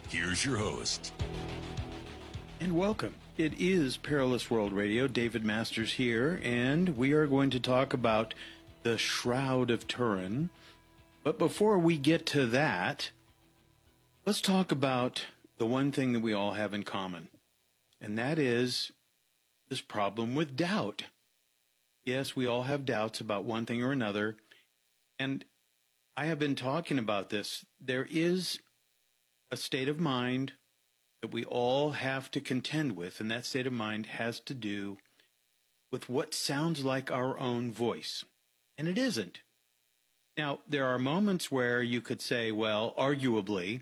Here's your host. And welcome. It is Perilous World Radio. David Masters here, and we are going to talk about the Shroud of Turin. But before we get to that, let's talk about the one thing that we all have in common, and that is this problem with doubt. Yes, we all have doubts about one thing or another, and I have been talking about this. There is a state of mind that we all have to contend with, and that state of mind has to do with what sounds like our own voice, and it isn't. Now, there are moments where you could say, well, arguably,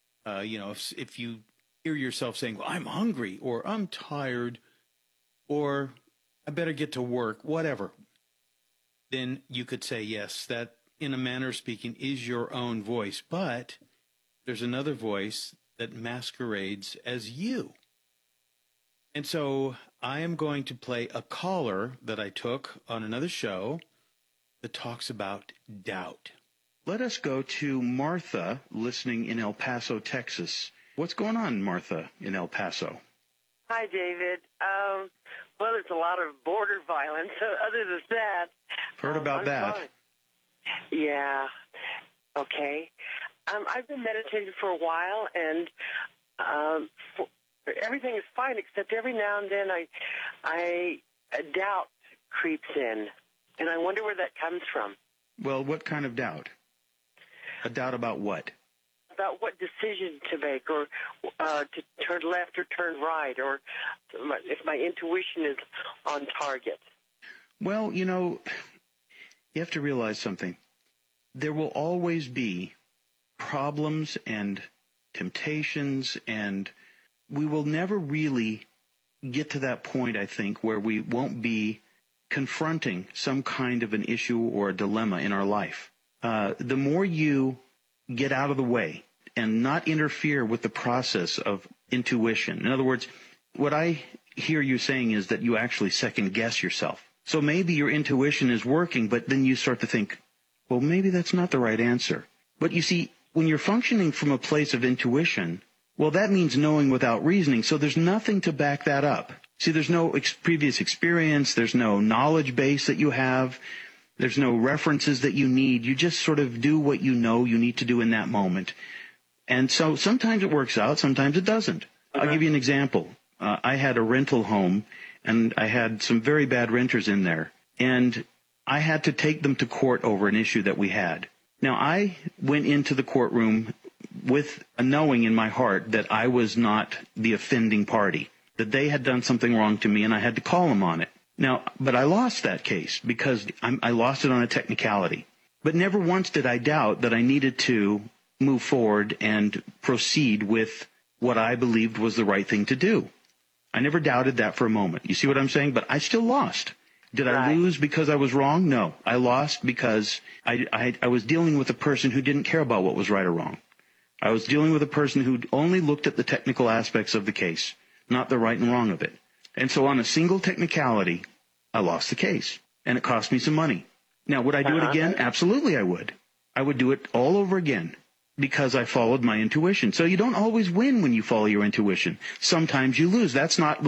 if you hear yourself saying, well, I'm hungry, or I'm tired, or I better get to work, whatever, then you could say, yes, that, in a manner of speaking, is your own voice, but there's another voice that masquerades as you. And so I am going to play a caller that I took on another show that talks about doubt. Let us go to Martha, listening in El Paso, Texas. What's going on, Martha, in El Paso? Hi, David. Well, there's a lot of border violence. Other than that, Heard about that. Fine. Yeah. Okay. I've been meditating for a while, and everything is fine, except every now and then a doubt creeps in, and I wonder where that comes from. Well, what kind of doubt? A doubt about what? About what decision to make, or to turn left or turn right, or if my intuition is on target. Well, you have to realize something. There will always be problems and temptations, and we will never really get to that point, I think, where we won't be confronting some kind of an issue or a dilemma in our life. The more you get out of the way and not interfere with the process of intuition. In other words, what I hear you saying is that you actually second guess yourself. So maybe your intuition is working, but then you start to think, well, maybe that's not the right answer. But you see, when you're functioning from a place of intuition, well, that means knowing without reasoning, so there's nothing to back that up. See, there's no previous experience, there's no knowledge base that you have, there's no references that you need. You just sort of do what you know you need to do in that moment. And so sometimes it works out, sometimes it doesn't. Uh-huh. I'll give you an example. I had a rental home, and I had some very bad renters in there, and I had to take them to court over an issue that we had. Now, I went into the courtroom with a knowing in my heart that I was not the offending party, that they had done something wrong to me, and I had to call them on it. Now, but I lost that case because I lost it on a technicality. But never once did I doubt that I needed to move forward and proceed with what I believed was the right thing to do. I never doubted that for a moment. You see what I'm saying? But I still lost. Did I lose because I was wrong? No. I lost because I was dealing with a person who didn't care about what was right or wrong. I was dealing with a person who only looked at the technical aspects of the case, not the right and wrong of it. And so on a single technicality, I lost the case, and it cost me some money. Now, would I do it again? Absolutely I would. I would do it all over again because I followed my intuition. So you don't always win when you follow your intuition. Sometimes you lose. That's not